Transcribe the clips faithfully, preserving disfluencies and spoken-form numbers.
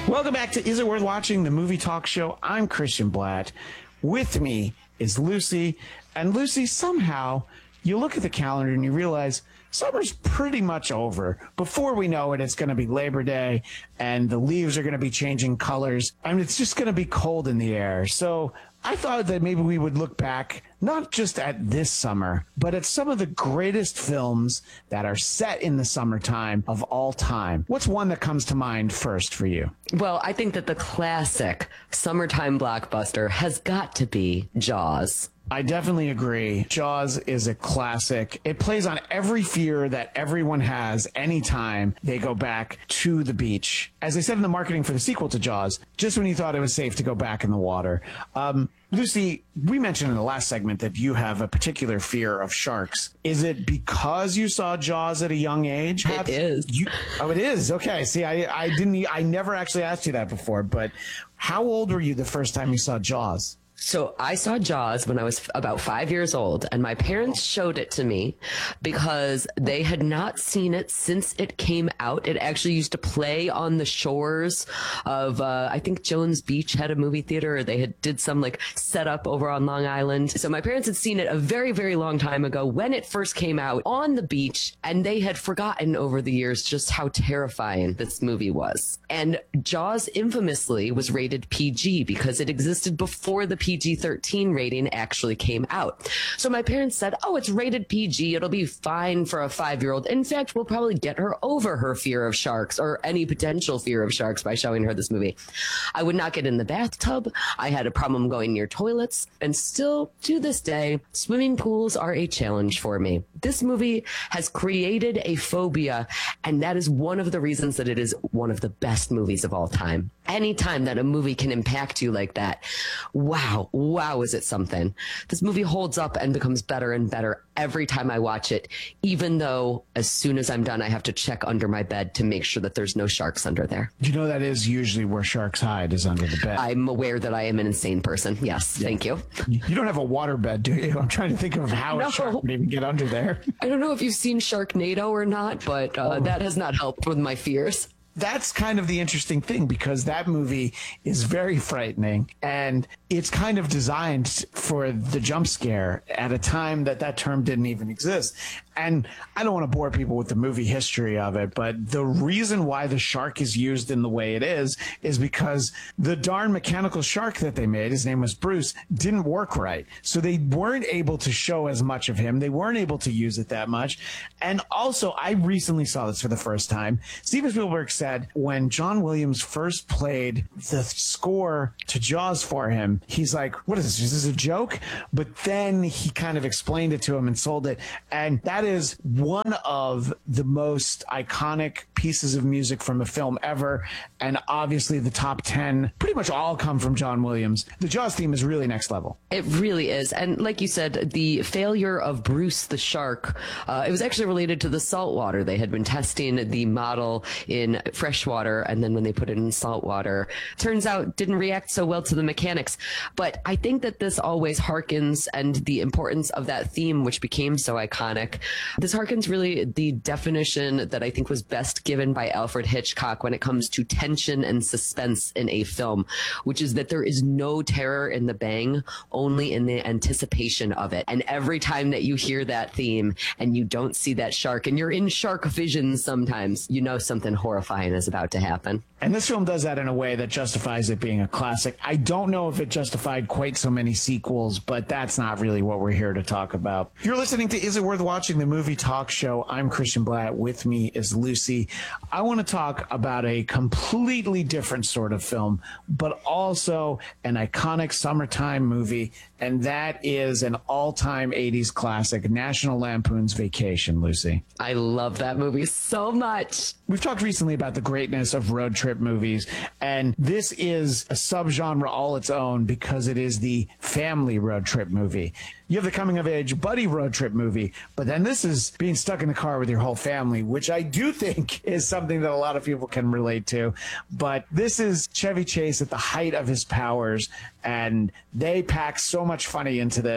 Welcome back to Is It Worth Watching, the movie talk show. I'm Christian Blatt. With me is Lucy. And Lucy, somehow, you look at the calendar and you realize summer's pretty much over. Before we know it, it's going to be Labor Day and the leaves are going to be changing colors. I mean, it's just going to be cold in the air. So I thought that maybe we would look back, not just at this summer, but at some of the greatest films that are set in the summertime of all time. What's one that comes to mind first for you? Well, I think that the classic summertime blockbuster has got to be Jaws. I definitely agree. Jaws is a classic. It plays on every fear that everyone has anytime they go back to the beach. As I said in the marketing for the sequel to Jaws, just when you thought it was safe to go back in the water. Um, Lucy, we mentioned in the last segment that you have a particular fear of sharks. Is it because you saw Jaws at a young age? It is. You, oh, it is. Okay. See, I, I didn't, I never actually asked you that before, but how old were you the first time you saw Jaws? So I saw Jaws when I was about five years old, and my parents showed it to me because they had not seen it since it came out. It actually used to play on the shores of, uh, I think Jones Beach had a movie theater, or they had did some like setup over on Long Island. So my parents had seen it a very, very long time ago when it first came out on the beach, and they had forgotten over the years just how terrifying this movie was. And Jaws infamously was rated P G because it existed before the P G thirteen rating actually came out. So my parents said, oh, it's rated P G. It'll be fine for a five-year-old. In fact, we'll probably get her over her fear of sharks or any potential fear of sharks by showing her this movie. I would not get in the bathtub. I had a problem going near toilets. And still, to this day, swimming pools are a challenge for me. This movie has created a phobia, and that is one of the reasons that it is one of the best movies of all time. Anytime that a movie can impact you like that, wow, wow, is it something. This movie holds up and becomes better and better every time I watch it, even though as soon as I'm done, I have to check under my bed to make sure that there's no sharks under there. You know that is usually where sharks hide, is under the bed. I'm aware that I am an insane person. Yes, yeah. Thank you. You don't have a water bed, do you? I'm trying to think of how no. a shark would even get under there. I don't know if you've seen Sharknado or not, but uh, oh. that has not helped with my fears. That's kind of the interesting thing, because that movie is very frightening, and it's kind of designed for the jump scare at a time that that term didn't even exist. And I don't want to bore people with the movie history of it, but the reason why the shark is used in the way it is is because the darn mechanical shark that they made, his name was Bruce, didn't work right. So they weren't able to show as much of him. They weren't able to use it that much. And also, I recently saw this for the first time. Steven Spielberg said when John Williams first played the score to Jaws for him, he's like, what is this? Is this a joke? But then he kind of explained it to him and sold it. And that is one of the most iconic pieces of music from a film ever. And obviously the top ten pretty much all come from John Williams. The Jaws theme is really next level. It really is. And like you said, the failure of Bruce the shark, uh, it was actually related to the salt water. They had been testing the model in freshwater, and then when they put it in salt water, turns out didn't react so well to the mechanics. But I think that this always harkens, and the importance of that theme, which became so iconic, this harkens really the definition that I think was best given by Alfred Hitchcock when it comes to tension and suspense in a film, which is that there is no terror in the bang, only in the anticipation of it. And every time that you hear that theme and you don't see that shark, and you're in shark vision sometimes, you know something horrifying is about to happen. And this film does that in a way that justifies it being a classic. I don't know if it justified quite so many sequels, but that's not really what we're here to talk about. You're listening to Is It Worth Watching, the movie talk show. I'm Christian Blatt. With me is Lucy. I want to talk about a completely different sort of film, but also an iconic summertime movie, and that is an all-time eighties classic, National Lampoon's Vacation, Lucy. I love that movie so much. We've talked recently about the greatness of road trip movies, and this is a subgenre all its own because it is the family road trip movie. You have the coming-of-age buddy road trip movie, but then this is being stuck in the car with your whole family, which I do think is something that a lot of people can relate to. But this is Chevy Chase at the height of his powers, and they pack so much funny into this.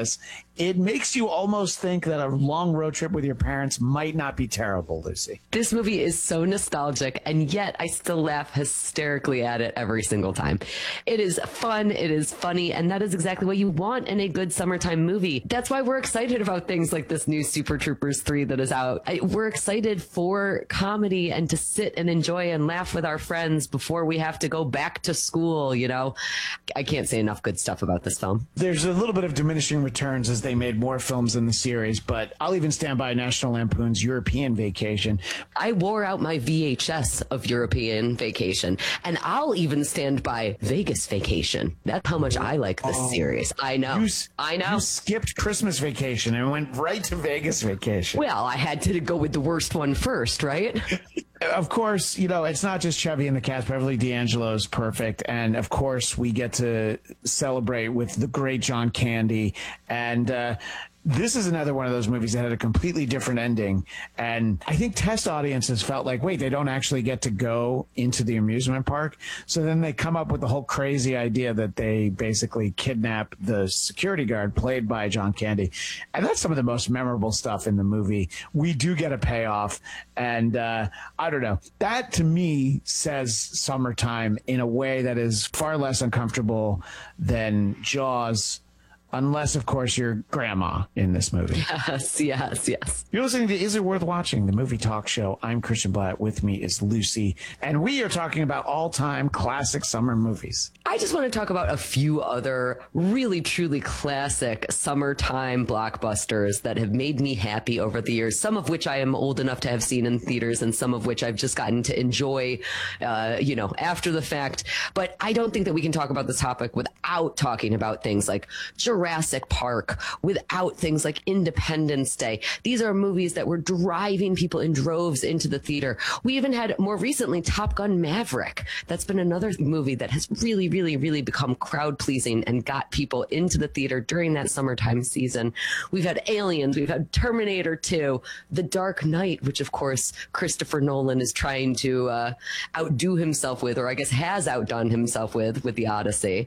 it makes you almost think that a long road trip with your parents might not be terrible, Lucy. This movie is so nostalgic, and yet I still laugh hysterically at it every single time. It is fun, it is funny, and that is exactly what you want in a good summertime movie. That's why we're excited about things like this new Super Troopers three that is out. I, we're excited for comedy and to sit and enjoy and laugh with our friends before we have to go back to school, you know? I can't say enough good stuff about this film. There's a little bit of diminishing returns as they made more films in the series, but I'll even stand by National Lampoon's European Vacation. I wore out my V H S of European Vacation, and I'll even stand by Vegas Vacation. That's how much I like this oh, series. I know. You, I know. You skipped Christmas Vacation and went right to Vegas Vacation. Well, I had to go with the worst one first, right? Of course, you know, it's not just Chevy in the cast. Beverly D'Angelo is perfect. And of course, we get to celebrate with the great John Candy. And uh, this is another one of those movies that had a completely different ending. And I think test audiences felt like, wait, they don't actually get to go into the amusement park. So then they come up with the whole crazy idea that they basically kidnap the security guard played by John Candy. And that's some of the most memorable stuff in the movie. We do get a payoff. And uh, I don't know. That to me says summertime in a way that is far less uncomfortable than Jaws. Unless, of course, you're grandma in this movie. Yes, yes, yes. You're listening to Is It Worth Watching, the movie talk show. I'm Christian Blatt. With me is Lucy. And we are talking about all-time classic summer movies. I just want to talk about a few other really, truly classic summertime blockbusters that have made me happy over the years, some of which I am old enough to have seen in theaters and some of which I've just gotten to enjoy, uh, you know, after the fact. But I don't think that we can talk about this topic without talking about things like Jurassic Park, without things like Independence Day. These are movies that were driving people in droves into the theater. We even had more recently Top Gun Maverick. That's been another movie that has really, really, really become crowd pleasing and got people into the theater during that summertime season. We've had Aliens, we've had Terminator two, The Dark Knight, which of course Christopher Nolan is trying to uh, outdo himself with, or I guess has outdone himself with, with The Odyssey.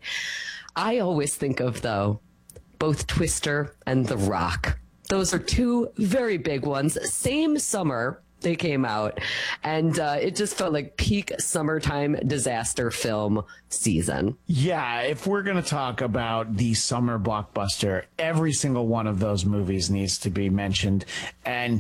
I always think of, though, both Twister and The Rock. Those are two very big ones. Same summer they came out, and uh, it just felt like peak summertime disaster film season. Yeah, if we're going to talk about the summer blockbuster, every single one of those movies needs to be mentioned, and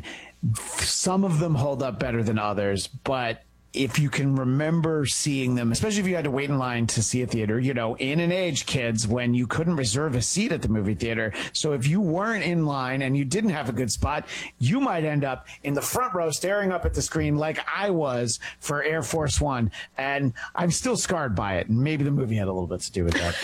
some of them hold up better than others, but if you can remember seeing them, especially if you had to wait in line to see a theater, you know, in an age, kids, when you couldn't reserve a seat at the movie theater. So if you weren't in line and you didn't have a good spot, you might end up in the front row staring up at the screen like I was for Air Force One. And I'm still scarred by it. And maybe the movie had a little bit to do with that.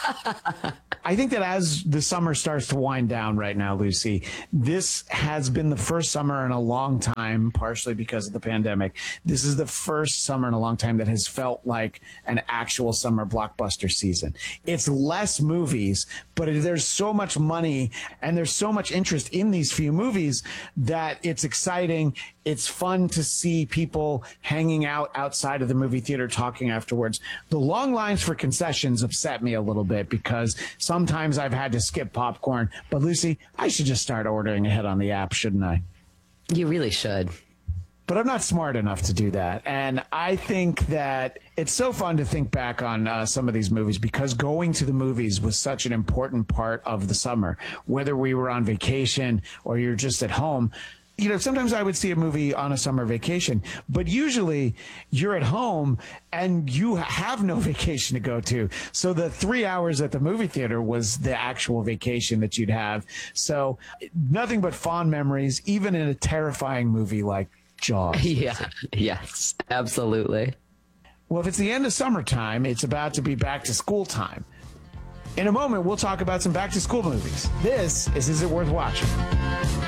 But I think that as the summer starts to wind down right now, Lucy, this has been the first summer in a long time, partially because of the pandemic. This is the first summer in a long time that has felt like an actual summer blockbuster season. It's less movies, but there's so much money and there's so much interest in these few movies that it's exciting. It's fun to see people hanging out outside of the movie theater talking afterwards. The long lines for concessions upset me a little bit because sometimes I've had to skip popcorn. But Lucy, I should just start ordering ahead on the app, shouldn't I? You really should. But I'm not smart enough to do that. And I think that it's so fun to think back on uh, some of these movies because going to the movies was such an important part of the summer, whether we were on vacation or you're just at home. You know, sometimes I would see a movie on a summer vacation, but usually you're at home and you have no vacation to go to. So the three hours at the movie theater was the actual vacation that you'd have. So nothing but fond memories, even in a terrifying movie like Jaws. Yeah, yes, absolutely. Well, if it's the end of summertime, it's about to be back to school time. In a moment, we'll talk about some back to school movies. This is Is It Worth Watching?